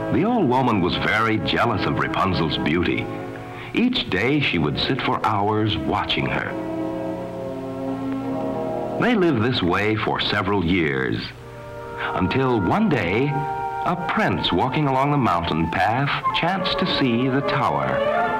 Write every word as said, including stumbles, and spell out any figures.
The old woman was very jealous of Rapunzel's beauty. Each day she would sit for hours watching her. They lived this way for several years, until one day a prince walking along the mountain path chanced to see the tower